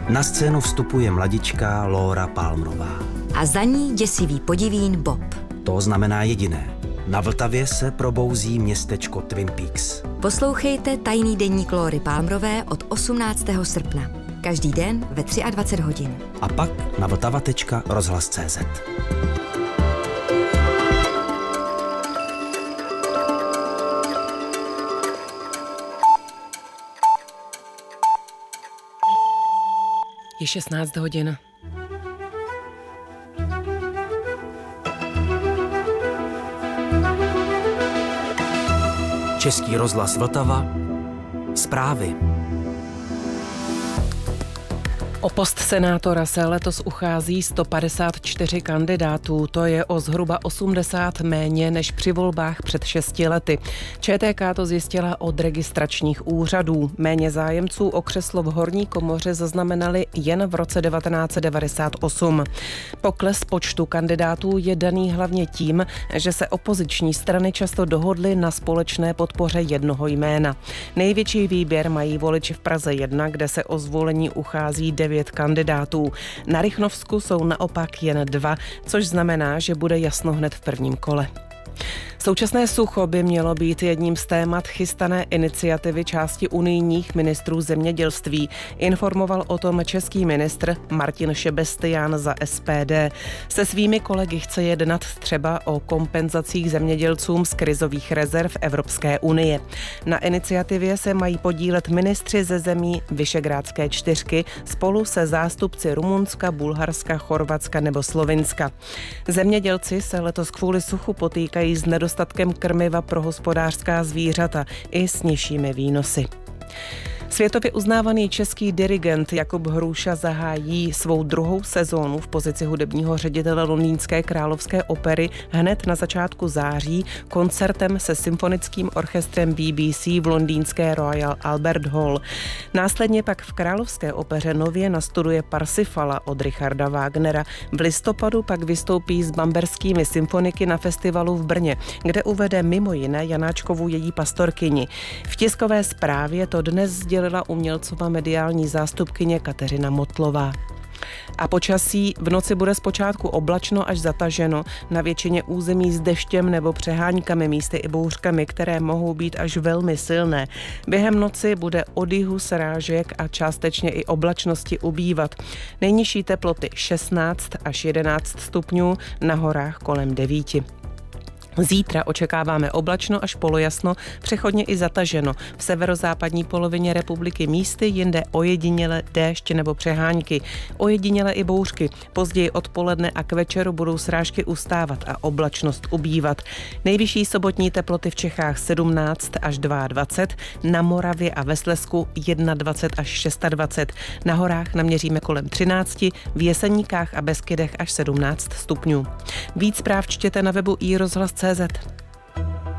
Na scénu vstupuje mladička Laura Palmerová. A za ní děsivý podivín Bob. To znamená jediné. Na Vltavě se probouzí městečko Twin Peaks. Poslouchejte Tajný deník Laury Palmerové od 18. srpna. Každý den ve 23 hodin. A pak na vltava.rozhlas.cz. Je 16 hodin. Český rozhlas Vltava. Zprávy. O post senátora se letos uchází 154 kandidátů, to je o zhruba 80 méně než při volbách před 6 lety. ČTK to zjistila od registračních úřadů. Méně zájemců o křeslo v horní komoře zaznamenali jen v roce 1998. Pokles počtu kandidátů je daný hlavně tím, že se opoziční strany často dohodly na společné podpoře jednoho jména. Největší výběr mají voliči v Praze 1, kde se o zvolení uchází 9 kandidátů. Na Rychnovsku jsou naopak jen 2, což znamená, že bude jasno hned v prvním kole. Současné sucho by mělo být jedním z témat chystané iniciativy části unijních ministrů zemědělství. Informoval o tom český ministr Martin Šebestián za SPD. Se svými kolegy chce jednat třeba o kompenzacích zemědělcům z krizových rezerv Evropské unie. Na iniciativě se mají podílet ministři ze zemí Visegrádské čtyřky spolu se zástupci Rumunska, Bulharska, Chorvatska nebo Slovinska. Zemědělci se letos kvůli suchu potýkají s nedostatkem krmiva pro hospodářská zvířata i s nižšími výnosy. Světově uznávaný český dirigent Jakub Hruša zahájí svou druhou sezónu v pozici hudebního ředitele Londýnské královské opery hned na začátku září koncertem se symfonickým orchestrem BBC v londýnské Royal Albert Hall. Následně pak v Královské opeře nově nastuduje Parsifala od Richarda Wagnera. V listopadu pak vystoupí s bamberskými symfoniky na festivalu v Brně, kde uvede mimo jiné Janáčkovu Její pastorkyni. V tiskové zprávě to dnes sdělila umělcova mediální zástupkyně Kateřina Motlová. A počasí: v noci bude zpočátku oblačno až zataženo, na většině území s deštěm nebo přeháňkami, místy i bouřkami, které mohou být až velmi silné. Během noci bude od jihu srážek a částečně i oblačnosti ubývat. Nejnižší teploty 16 až 11 stupňů, na horách kolem 9. Zítra očekáváme oblačno až polojasno, přechodně i zataženo. V severozápadní polovině republiky místy, jinde ojediněle déšť nebo přehánky. Ojediněle i bouřky. Později odpoledne a k večeru budou srážky ustávat a oblačnost ubývat. Nejvyšší sobotní teploty v Čechách 17 až 22, na Moravě a ve Slezsku 21 až 26. Na horách naměříme kolem 13, v Jeseníkách a Beskydech až 17 stupňů. Víc zpráv čtěte na webu iRozhlas.cz.